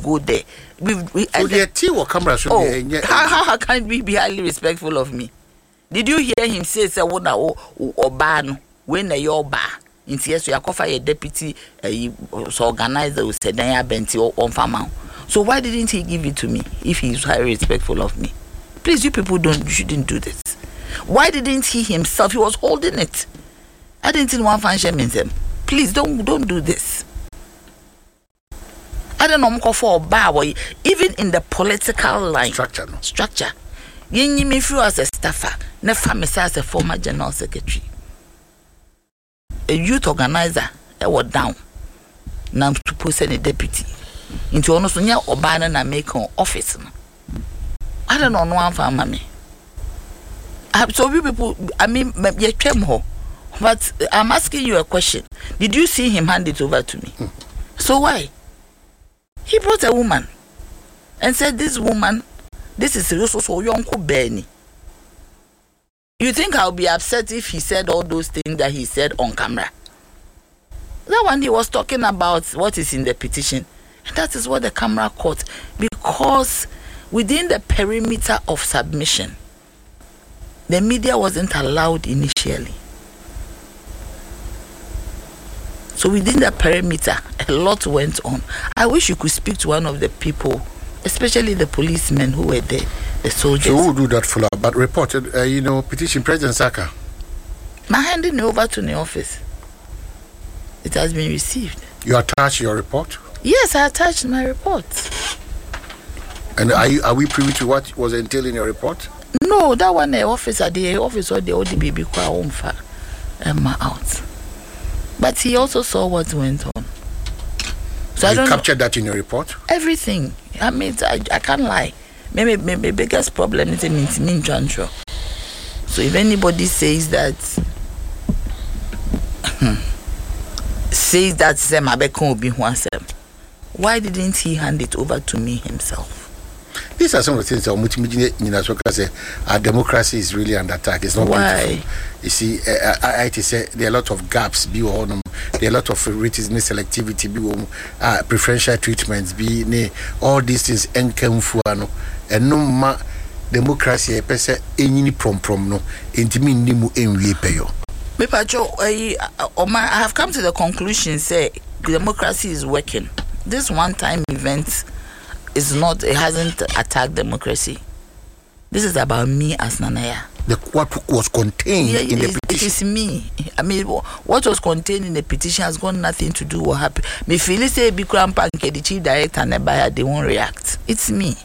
go there. So the tea or camera should be. How can we be highly respectful of me? Did you hear him say what or ban when you're bar? In yes, you are a deputy organizer who said I bent on farmer. So why didn't he give it to me if he's highly respectful of me? Please, you people shouldn't do this. Why didn't he himself? He was holding it. I didn't want function means him. Please don't do this. I don't know for a bar even in the political line structure. You me through as a staffer, never famous as a former general secretary. A youth organizer, I was down. Now to post a deputy into almost near Obana and make an office. I don't know one for mommy. So you people, I mean, you came home, but I'm asking you a question. Did you see him hand it over to me? So why? He brought a woman and said, "This woman, this is so young Benny." You think I'll be upset if he said all those things that he said on camera? That one he was talking about what is in the petition. And that is what the camera caught. Because within the perimeter of submission, the media wasn't allowed initially. So within the perimeter, a lot went on. I wish you could speak to one of the people, especially the policemen who were there, the soldiers. So who will do that follow-up? But reported, petition President Saka. My handing it over to the office. It has been received. You attached your report? Yes, I attached my report. And are we privy to what was entailed in your report? No, that one the office or the ODB out. But he also saw what went on. So you captured that in your report? Everything. I mean, I can't lie. Maybe my biggest problem is in Janjo. So if anybody says that why didn't he hand it over to me himself? These are some of the things that say our democracy is really under attack. It's not beautiful. You see, I say there are a lot of gaps. There are a lot of favoritism, selectivity, preferential treatments. All these things and no ma democracy. Pese any prom no. Intimi nimu enwie peyo. I have come to the conclusion say democracy is working. This one-time event is not, it hasn't attacked democracy. This is about me as Nanaya. What was contained in the petition? It is me. I mean, what was contained in the petition has got nothing to do with what happened. Me feel say Bikram Panke, the chief director, and they won't react. It's me.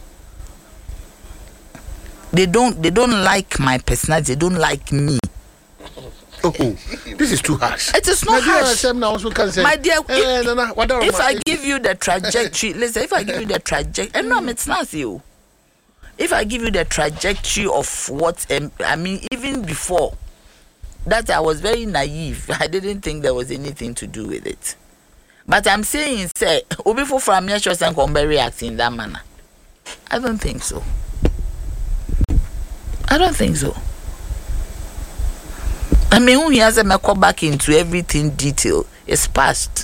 They don't like my personality. They don't like me. Oh, this is too harsh. It is not harsh. My dear, if I give you the trajectory, listen, if I give you the trajectory, and no, it's not you. If I give you the trajectory of what, I mean, even before that, I was very naive. I didn't think there was anything to do with it. But I'm saying, say, Obifo from Yeshua and Kombe react in that manner. I don't think so. I don't think so. I mean, when he has a go back into everything detail, it's past.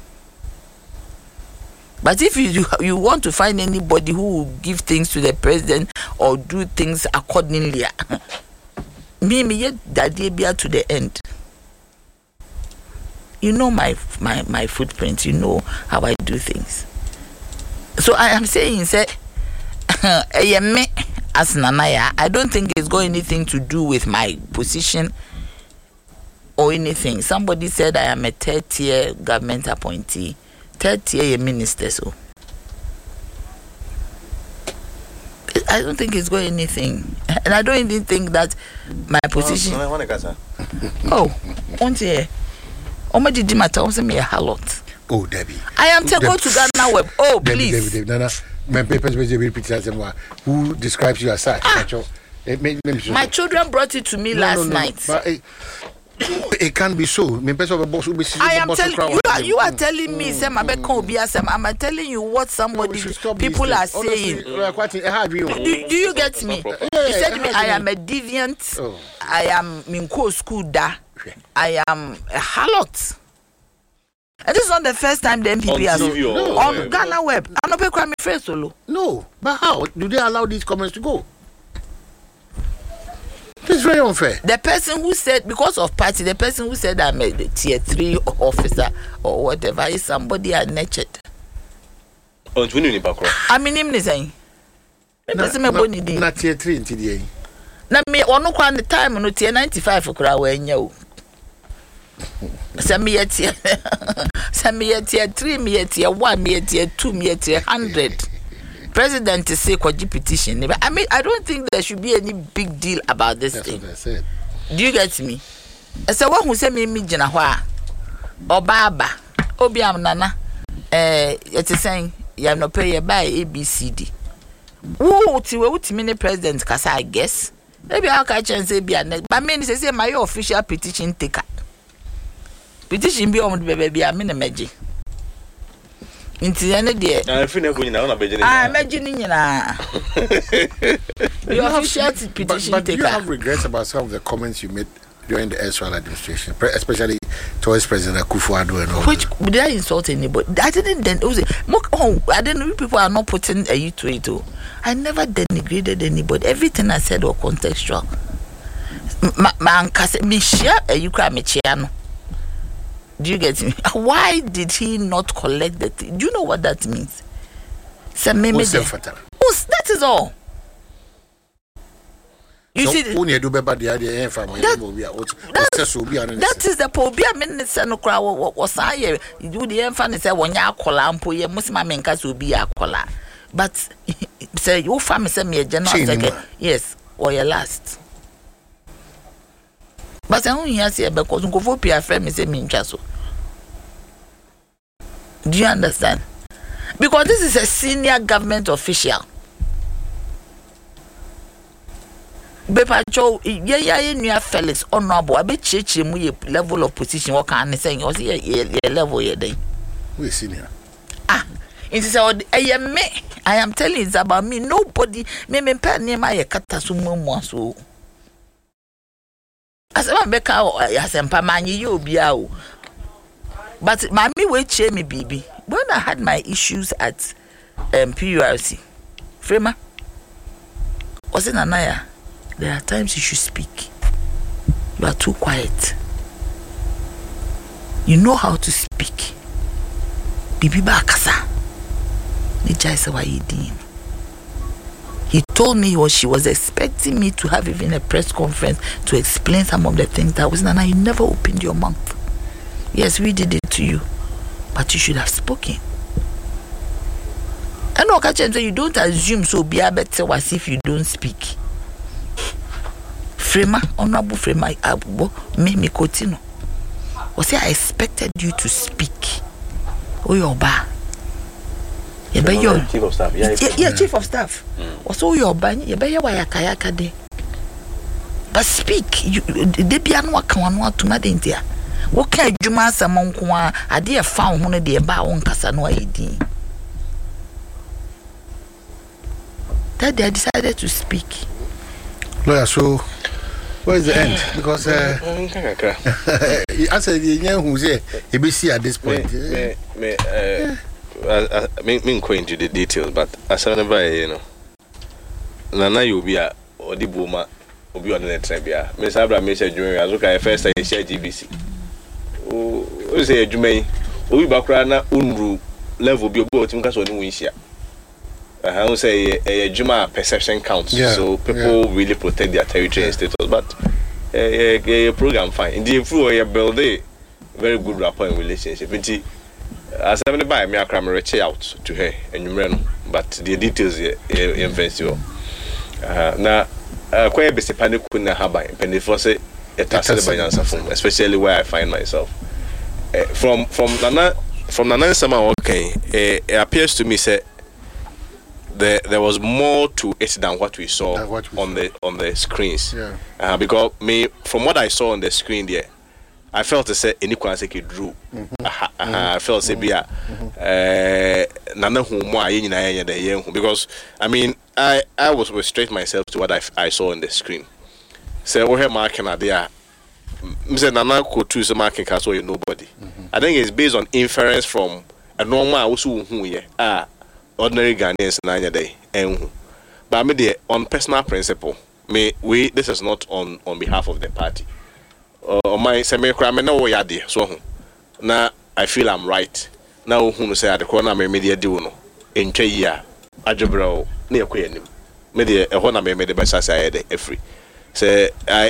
But if you want to find anybody who will give things to the president or do things accordingly, me yet that day be to the end. You know my footprint. You know how I do things. So I am saying, say, as Nanaya, I don't think it's got anything to do with my position or anything. Somebody said I am a third-tier government appointee, third-tier minister. So I don't think it's got anything, and I don't even think that my position. Oh, one year. Oh, did you matter? Also, me a halot. Oh, Debbie. I am to go to Ghana Web. Oh, please. Debbie, Nana, my papers who describes you as such. My children brought it to me last night. But, it can't be so. I am telling you are telling me, I'm telling you what somebody people are saying. Do you get me? You said to me, I am a deviant. I am in school da. I am a harlot. And this is not the first time the MPP has on Ghana Web. I'm not paying me solo. No, but how do they allow these comments to go? It's very unfair. The person who said, because of party, the person who said I'm a tier 3 officer or whatever is somebody I nurtured. I mean, him is saying, not tier 3 until the end. Now, me, one no the time, no tier 95 for Krawen, yo. Send me a tier 3, me a tier 1, me a tier 2, me a tier 100. President is say kwaji petition. I mean, I don't think there should be any big deal about this thing. That's what I said. Do you get me? So one who say me jina hwa Obaba obi am nana it is saying you have no pay by ABCD. Who ti we ultimate mini president kasa I guess. Maybe I can chance say be next. But me say my official petition taker. Petition be on baby I mean meji. Inti ene de imagine nyina your official petition but taker. Do you have regrets about some of the comments you made during the Israel administration, especially towards President Akufo-Addo and all? Which did I insult anybody? I didn't. Then it was I didn't know people are not putting a you to it. I never denigrated anybody. Everything I said was contextual. Man, cause me share a you cry me chiano. Do you get me? Why did he not collect the thing? Do you know what that means? That is all. You see, that is the pobia minutes and crowd was I. You do the emphasis when you are colampo, you must my mencas will be a collar. But say, your family send me a general second. Yes, or your last. But I only hear because go for Pia friend is a minchaso. Do you understand? Because this is a senior government official. Bepa Joe, yeah, Felix honorable. I bet church him level of position. What can I say? You see a level here day. We senior. It is I am telling you it's about me. Nobody me pen near my catasumo so. As a Becca, as a Pamani, you be out. But my me wait cheer me, baby. When I had my issues at PURC, Frema, was in Anaya. There are times you should speak. You are too quiet. You know how to speak. Bibi Bakasa. He told me she was expecting me to have even a press conference to explain some of the things that was Nana. You never opened your mouth. Yes, we did it to you, but you should have spoken. And no, you don't assume so be a better as if you don't speak. Frema, honorable Frema, me Kotino. Was I expected you to speak? Oh, your bar. Chief of staff. Yeah, chief of staff. Also, your ban, you better why a kayaka day. But speak, you de piano can to Madintia. What can you mass among Kwa? A dear found one of the about on Casanova. That they decided to speak. Lawyer, so where is the end? Because I said, you know who's here, ABC at this point. I mean, going into the details, but as I never, you know, Nana, you'll be a or the boomer will be on the next time. Miss Abra, Miss Junior, as look at first, I share GBC. Oh, say, Jume, we background unru level be about him because we share. I will say a Juma perception counts, so people really protect their territory and status. But a program fine. Indeed, through a build a very good rapport and relationship. As I buy me, I can reach out to her and you run, but the details invest you. Now, quite a bit of panic couldn't have by penny for say a task, especially where I find myself. From Nana Sama, okay, it appears to me say there was more to it than what we saw on the screens. Yeah. Because from what I saw on the screen there, I felt to say inequality drew. I felt to be because I mean I was restrained myself to what I saw on the screen. So we have marking there Mr. Nana Kotu is a market castle, you're nobody. I think it's based on inference from a normal also who ordinary Ghanaians in day. But I mean, on personal principle, this is not on behalf of the party. My semi-crime, no way I so now I feel I'm right. Now, who say at the corner, media do in Chaya, Ajabro, near Queen. Media, a honor made the best as I had every. Say,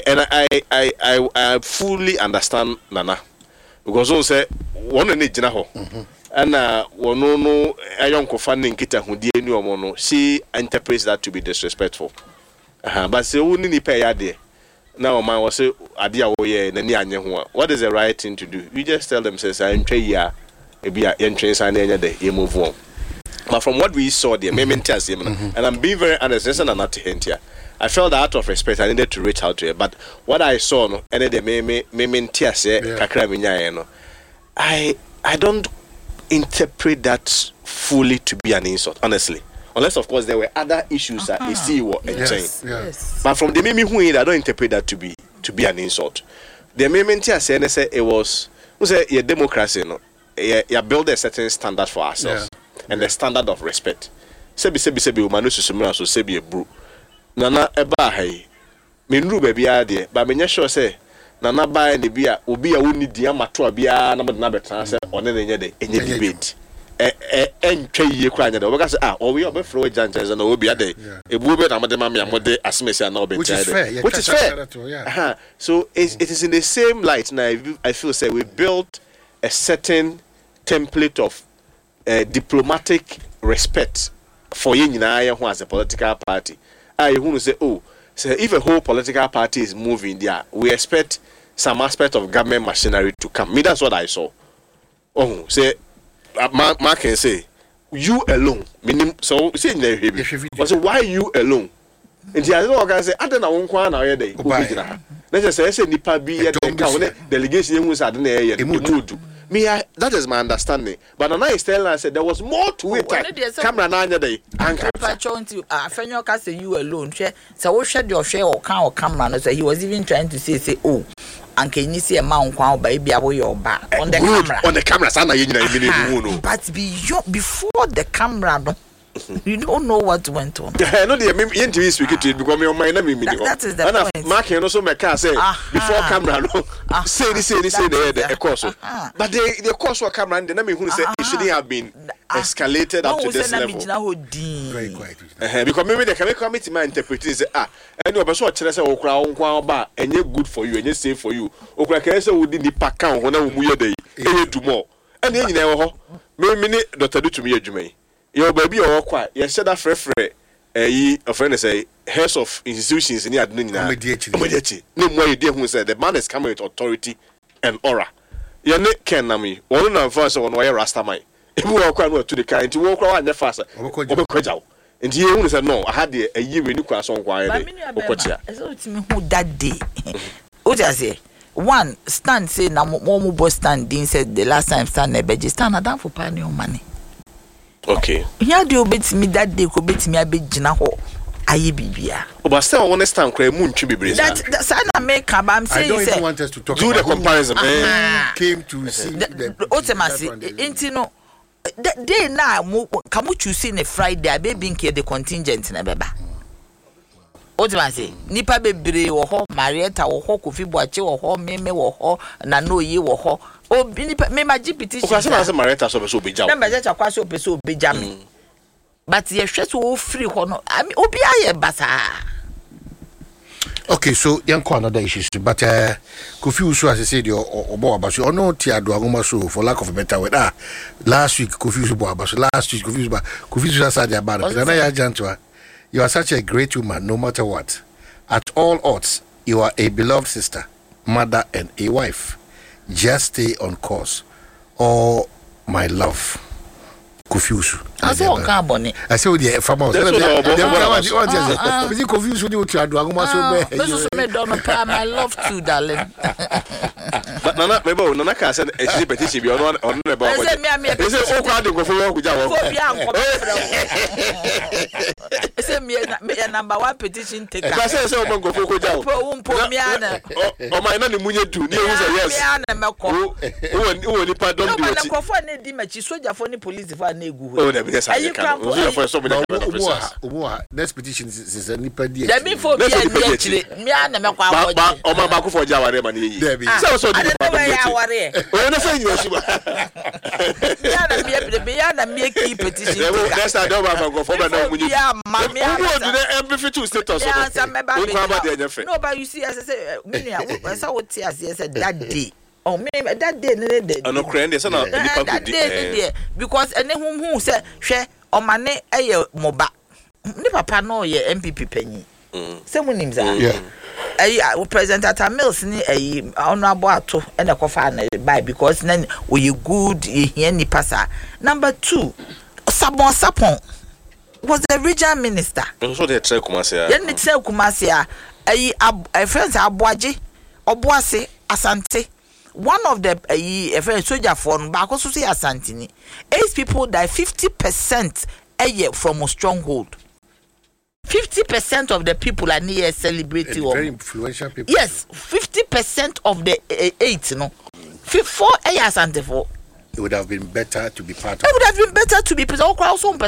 I fully understand Nana because on say one need Jinaho and one no a young co-funding kita who dear new mono. She interprets that to be disrespectful. But say only pay a day. Now, man was say, Adia, what is the right thing to do? You just tell them, says, I'm Chaya, be a entrance and any day, you move on. But from what we saw there, and I'm being very honest, listen, I'm not to hint here. I felt that out of respect, I needed to reach out to her. But what I saw, no, and I don't interpret that fully to be an insult, honestly. Unless, of course, there were other issues that you see what yes. But from the meme who I don't interpret that to be an insult. The meme say it was a democracy, no, you build a certain standard for ourselves and the standard of respect. Sebi umanu susumira so sebi ebru. Nana eba hai. Minru baby ade, but me sure say Nana ba ne bia obi a woni dia mato bia na na betra say one na enye debate. Entwe ye kwa nya de obi ka say obi obefro janjez na obi ade ebu be na mode ma me amode asmesia na obi tide. Which is fair. So it is in the same light now I feel say we built a certain template of diplomatic respect for Yinaya who as a political party. I want to say, if a whole political party is moving there, we expect some aspect of government machinery to come. Me, that's what I saw. Say, Mark can say, you alone. So, say, why you alone? And the other guy say, I don't know one hour day. Let's say, Nipa be a delegation who said, me, that is my understanding. But Nana is telling us that there was more to it. Camera 9 day. I say you alone. So, what should your share or camera? He was even trying to say, and can you see a mount baby away your back on the camera? On the camera, but before the camera, you don't know what went on. I know the interview speaking to it because my mind that is the point. Mark and also my car say before camera say the course. But the course for camera and then who say it shouldn't have been escalated up to this level. Very quiet. Because maybe they can come to my interpretation say and you person tell say okra ba enye good for you enye safe for you. Okra can say we di pack kan ho na wo mu ye dey e do more. And you nyina wo ho. Me Dr. Do to me adwuma. Your baby or quiet. You said that free. A friend say heads of institutions in the administration. No more idea who said the man is coming with authority and aura. Your neck can name one of us on wire Rastamai. If we walk to the kind to walk around the faster. And he only said, no, I had a year when you cross on quiet. Who that day? What I say? One stand say na more stand didn't say the last time stand nebeji stand down for pioneer money. Okay. Here do bet me that day could bet me a bit jina ho. Aye bibia. But still I understand cry moon to be brave. That's I make I'm saying I don't want us to talk do the comparison. Came to see the ultimately intino the day now come you see a Friday I be here the contingent na beba. Ultimately nipa bebre wo ho Marietta wo ho Kofi Boache wo ho Meme wo ho na no ye wo ho o nipa me ma GPT o kwase na Marietta so be so beja na beja kwase o so beja me but ye hwe so free ho no obi aye basa. Okay, so yanko another issues but Kofi Usu as I said your obo abaso ono ti ado agoma so for lack of a better word last week Kofi Usu bo abaso last week Kofi Usu said about na ya jantoa. You are such a great woman, no matter what. At all odds, you are a beloved sister, mother, and a wife. Just stay on course. Oh, my love. Kofi. I said, "Carbon." I said, "The farmer." My love too, darling. But Nana, maybe Nana can send a petition be on about. Is it all crowded go for work with our a number 1 petition taker. I say so man go for down. Miana. O my na munye do. Ni yes. Miana meko. O ni pardon do it. No, for na di machi soldier for ni police for na egu. Oh, na be say. For so many next petition is a nipa di. There be for be actually. Miana meko awoje. O ma ba ko for jaware ma ni yi. So di pardon do it. O na say you shiba. Miana me keep petition. Next time don't have go for na munye. Yeah, mama. Who do the every status? No, but you see, as I say, I saw what tears said that day. Oh, maybe that day, no crane, there's another day because any who said, share on my name, a moba. Ni papa no ye MPP penny. Someone names are. President at Mills ni honorable ato and a coffin by because then we good here ni pasa. Number 2, Sabon Sapon was the regional minister. So they try Kumasia. Then they tell Kumasia, a friend Abuaji, Obuase, Asante. One of the friend soldier from Bakosusi Asantini. 8 people die, 50% a year from a stronghold. 50% of the people are near celebrating. Very influential people. Yes, 50% of the 8, no. 4 Asante for. It would have been better to be part of. It would have been better to be present.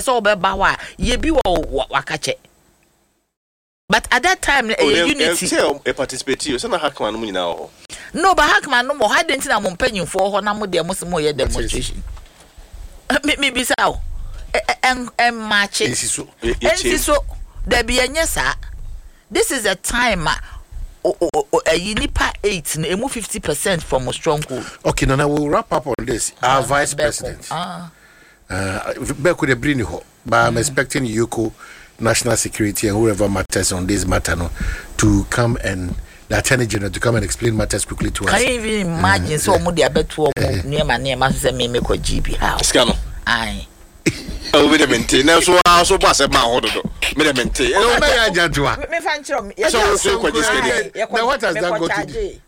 But at that time, unity. Participate. So na Hackman money now. No, but Hackman no more. I didn't know I'm paying for her. Now they must more demonstration. Maybe so. And matching. So there be a yes, sir. This is a time. A nipa 8 and move 50% from a stronghold. Okay, now we'll wrap up on this. Our vice president. Back with the bring ho, but I'm expecting Yoko, national security, and whoever matters on this matter no, to come and the attorney general to come and explain matters quickly to us. Can you even imagine so much about to near my name as a meme called GB House? Scano. Aye. Oh, wait a minute. Now, so I also pass a man. Wait a minute. Now, what has that got to do?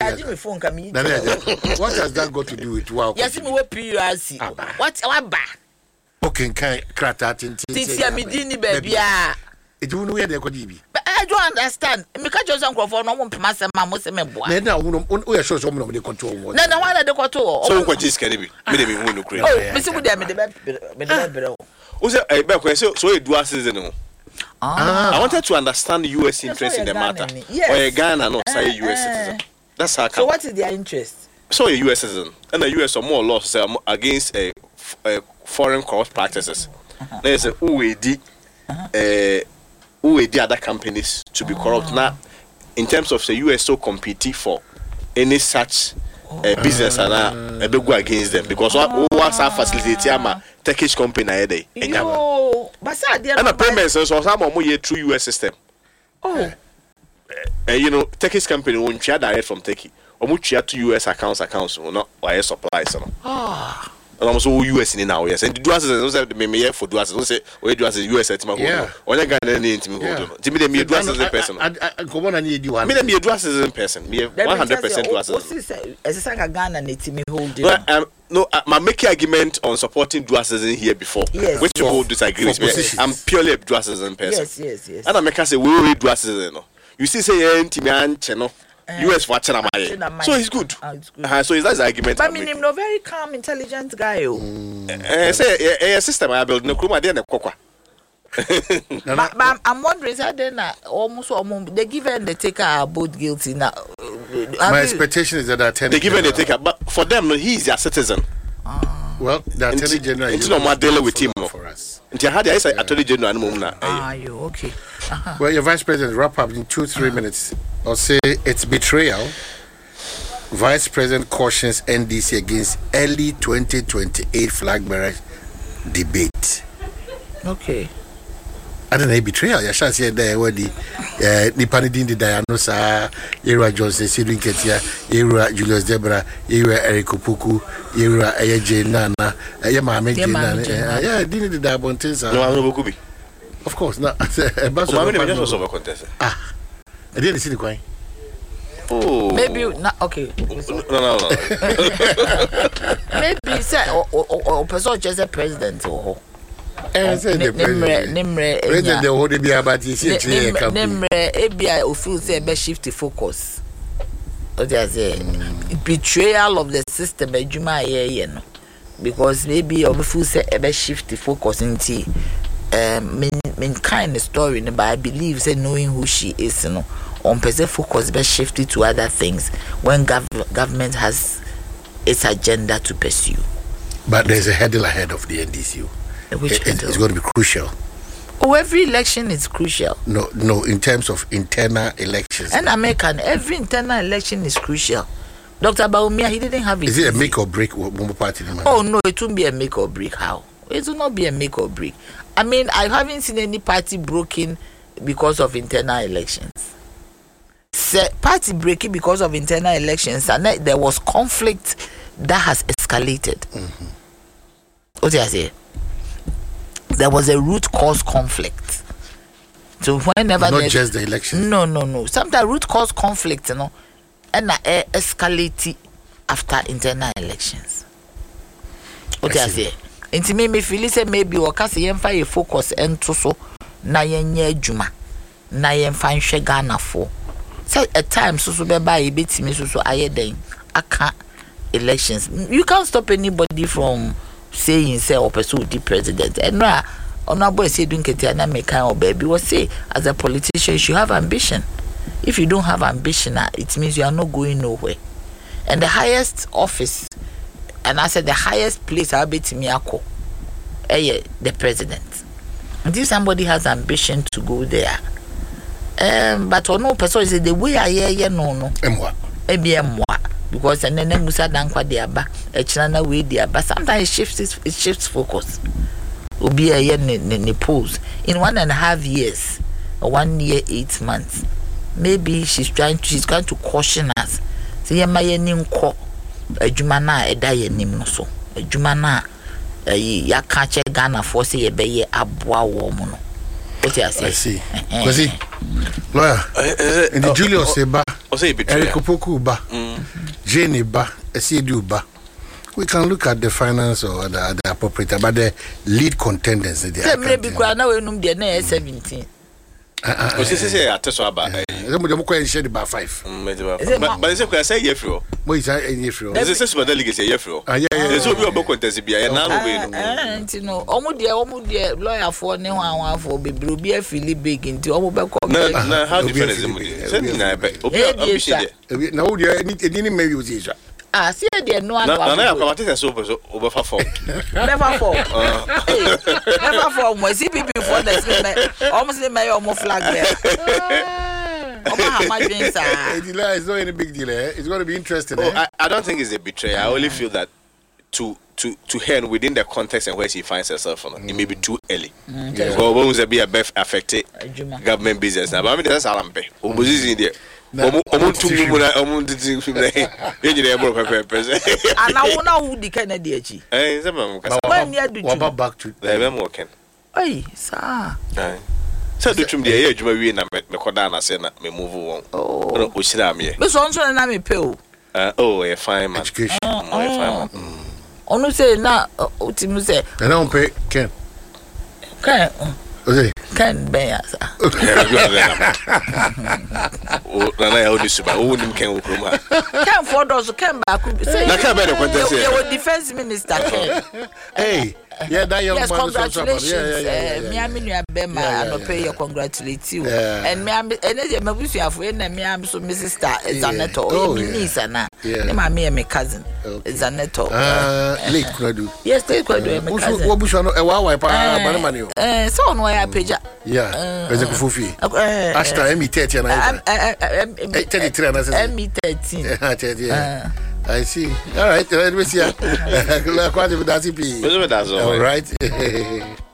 What has that got to do with wow? Yes, me what PURC. What ba? Okay, can crack out in Tinsia Midini baby. It won't wear the Kodibi. But I don't understand. Because you're some for no one Pamasa Mamos and Memboa. Now, we are sure some of the control. No, one at the control. So, what is can be? Maybe we will create. Oh, Mr. Woodham, the was it back when so it was season? I wanted to understand US interest in the matter. Or a Ghana not say US citizen. That's how. So, what is their interest? So, a US citizen and the US are more laws against a foreign corrupt practices. There's a UAD. Who are the other companies to be corrupt now in terms of the US so compete for any such business and go against them because what was our facility ama Turkish company na day and a payments so some more through US system. You know Turkish company won't share direct from Turkey or much share to US accounts or not wire supplies almost all US in now, yes. And the duas is me for duas. Don't say we duas is US at my home. Or you got any intimate. Give me the duas as a person. Come on, I need you. I mean, me duas as a person. Me 100% duas. As a Ghana native me hold. No, my making argument on supporting duas in here before. Yes. Which you hold disagree with me. I'm purely a duas as a person. Yes. And I make us say we read duas as no. You see, say intimate channel. US for China, so he's good. So is that the argument? But I mean, him no very calm, intelligent guy. Say a system I build no kuma there na kokwa. But I'm wondering, is then almost they give and they take are both guilty now. My expectation is that they give and they take, but for them, he's their citizen. Well, the attorney general is not dealing with him for us. Until how they say attorney general na. You okay? Well, your vice president wrap up in 2-3 minutes. I'll say it's betrayal. Vice President cautions NDC against early 2028 flag bearer debate. Okay. I don't know, betrayal. I shall say there where the Nipanidin the Dianosa, Era Johnson, Sidwin Ketia, Era Julius Debra, Era Eric Puku, Era AJ Nana, Yama yeah, didn't the Dabontes. No, I'm not Kubi. Of course, not. I didn't see the coin. Oh, maybe not. Okay. No. Maybe say or person just a president or. Nimre. President, the whole be about this. Nimre, Ebia, who feels a shift to focus. What do I say? Betrayal of the system, because maybe of feel say a shift to focus into main kind of story, but I believe say knowing who she is, on person focus be shifted to other things when government has its agenda to pursue. But there's a hurdle ahead of the NDC. It's going to be crucial. Oh, every election is crucial. No, in terms of internal elections. And American, every internal election is crucial. Dr. Baumia, he didn't have it. Is it a make or break one party? Oh, no, it won't be a make or break. How? It will not be a make or break. I mean, I haven't seen any party broken because of internal elections. Party breaking because of internal elections, and there was conflict that has escalated. Mm-hmm. What did I say? There was a root cause conflict. So whenever not just the election. No. Sometimes root cause conflict, and escalate after internal elections. What did I say? Into me feel say maybe wakasi yemfa ye focus ento so na yenye adwuma na yemfa nhwe Ghana for. Say at times so be ba e betimi so ayeden aka elections. You can't stop anybody from saying say opeso the president. And na honorable say doing ketia na make kind of baby was say as a politician you should have ambition. If you don't have ambition, it means you are not going nowhere. And the highest office, and I said the highest place I'll be to me, the president. And if somebody has ambition to go there, but no person is the way I hear no. Because and then Musa Dankwa diaba, a China way diaba. Sometimes it shifts focus. Will be a year in pose in 1.5 years or 1 year 8 months. Maybe she's going to caution us. Say ya maye ninko adwuma na eda ye nim no so. Adwuma na ya ka che Ghana for say ye be ye aboa wo mu no. What you say? I see. Because lawyer in the Julius Eba, Eric Opoku ba, Jenny ba, Esiedu ba. We can look at the finance or the appropriate, but the lead contenders they are. Maybe kwa na we num de na 17. Because this is a test about. They share about 5. But it's a say yefro. What is that yefro? This is what delegate say yefro. Yeah. There's no be contest be now we no. Omo de lawyer for ne wan for be be feel big into omo be come. Na how different is it? Say na be. Obi na wo de any maybe use it. See there no one. Na come take so over for. Never fall. Never fall. Mo see people for the almost the mayor of flag there. It's not any big deal. It's going to be interesting. I don't think it's a betrayal. I only feel that to her within the context and where she finds herself, it may be too early. But when we be a best affected government business, now I mean that's Alambe. Opposition there. And I wonder who the Kennedy. When back to them working. Hey, sir. So do chum the age we na me kodana say na me move on. Oh, Ushira me. But so na me pay o. Oh, a fine man. Education. Onu say na utimu say. And I pay Ken. Ken ben asa. Oh, na ya odi suba. Oh, nim Ken okroma. Ken for those Ken back. Say na Ken be the contest. You defense minister Ken. Hey. Yeah, that young yes, man. Congratulations. Miami New Bema, and pay you congratulate you. And Miami, and then Mabusi have when Miami so Mrs. Star is a neto. Oh, niece and Mammy and my cousin is a neto. Late Cradu. Yes, they could do my cousin. What bush on a Wawa Panamani? So no, I pay. Yeah, as a Kufufi. Ashta, Emmy 30 and I 33 and Emmy 13. I see. All right, let me see. All right.